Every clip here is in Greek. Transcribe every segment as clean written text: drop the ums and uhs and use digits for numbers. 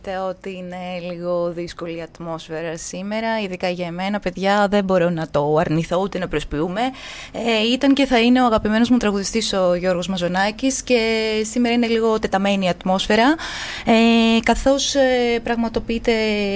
Ότι είναι λίγο δύσκολη η ατμόσφαιρα σήμερα, ειδικά για εμένα, παιδιά, δεν μπορώ να το αρνηθώ ούτε να προσποιούμε. Ήταν και θα είναι ο αγαπημένος μου τραγουδιστής ο Γιώργος Μαζονάκης και σήμερα είναι λίγο τεταμένη η ατμόσφαιρα, καθώς πραγματοποιείται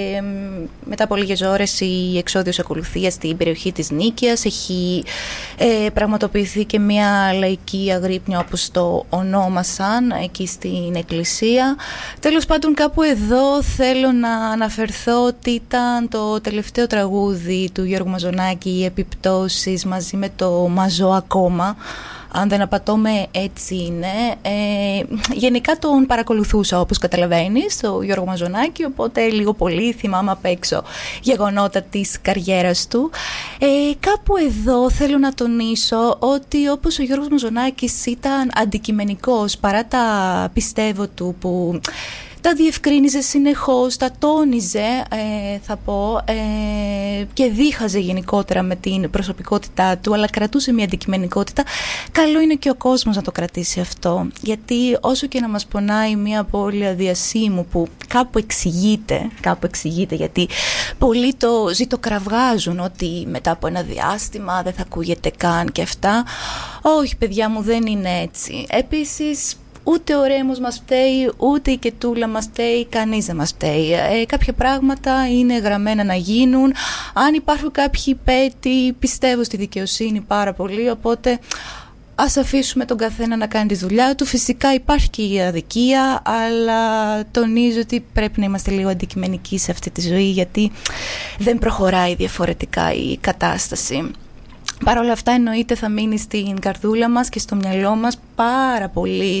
μετά από λίγες ώρες η εξόδιος ακολουθία στην περιοχή της Νίκαιας. Έχει πραγματοποιηθεί και μια λαϊκή αγρύπνια, όπως το ονόμασαν, εκεί στην εκκλησία. Τέλος πάντων, κάπου εδώ θέλω να αναφερθώ ότι ήταν το τελευταίο τραγούδι του Γιώργου Μαζονάκη, οι επιπτώσεις, μαζί με το Μαζό ακόμα. Αν δεν απατώμε, έτσι είναι. Γενικά τον παρακολουθούσα, όπως καταλαβαίνεις, το Γιώργο Μαζονάκη, οπότε λίγο πολύ θυμάμαι απ' έξω γεγονότα της καριέρας του. Κάπου εδώ θέλω να τονίσω ότι όπως ο Γιώργος Μαζονάκης ήταν αντικειμενικός, παρά τα πιστεύω του που τα διευκρίνιζε συνεχώς, τα τόνιζε, θα πω, και δίχαζε γενικότερα με την προσωπικότητά του, αλλά κρατούσε μια αντικειμενικότητα. Καλό είναι και ο κόσμος να το κρατήσει αυτό, γιατί όσο και να μας πονάει μια απώλεια διασύμου που κάπου εξηγείται, γιατί πολλοί το ζητοκραυγάζουν ότι μετά από ένα διάστημα δεν θα ακούγεται καν και αυτά. Όχι, παιδιά μου, δεν είναι έτσι. Επίσης, ούτε ο Ρέμος μας φταίει, ούτε η Κετούλα μας φταίει, κανείς δεν μας φταίει. Κάποια πράγματα είναι γραμμένα να γίνουν. Αν υπάρχουν κάποιοι πέτοι, πιστεύω στη δικαιοσύνη πάρα πολύ, οπότε ας αφήσουμε τον καθένα να κάνει τη δουλειά του. Φυσικά υπάρχει και η αδικία, αλλά τονίζω ότι πρέπει να είμαστε λίγο αντικειμενικοί σε αυτή τη ζωή, γιατί δεν προχωράει διαφορετικά η κατάσταση. Παρ' όλα αυτά, εννοείται θα μείνει στην καρδούλα μας και στο μυαλό μας πάρα πολύ.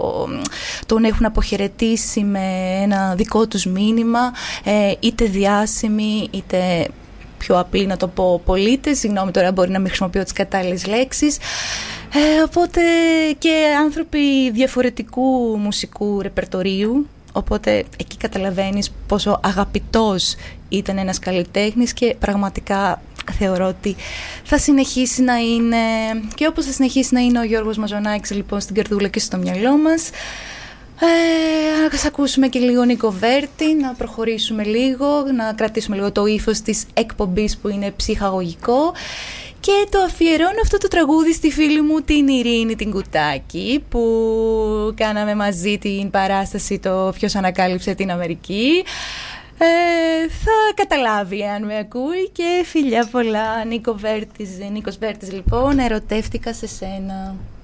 Τον έχουν αποχαιρετήσει με ένα δικό τους μήνυμα, είτε διάσημοι είτε πιο απλή να το πω πολίτες. Συγγνώμη, τώρα μπορεί να μην χρησιμοποιώ τις κατάλληλες λέξεις. Οπότε και άνθρωποι διαφορετικού μουσικού ρεπερτορίου. Οπότε εκεί καταλαβαίνεις πόσο αγαπητός ήταν ένας καλλιτέχνης και πραγματικά θεωρώ ότι θα συνεχίσει να είναι, και όπως θα συνεχίσει να είναι ο Γιώργος Μαζονάκης λοιπόν στην καρδούλα και στο μυαλό μας. Ας ακούσουμε και λίγο Νίκο Βέρτη, να προχωρήσουμε λίγο, να κρατήσουμε λίγο το ύφος της εκπομπής που είναι ψυχαγωγικό. Και το αφιερώνω αυτό το τραγούδι στη φίλη μου την Ειρήνη την Κουτάκη, που κάναμε μαζί την παράσταση το «Ποιος ανακάλυψε την Αμερική». Θα καταλάβει αν με ακούει, και φιλιά πολλά. Νίκος Βέρτης λοιπόν, ερωτεύτηκα σε σένα.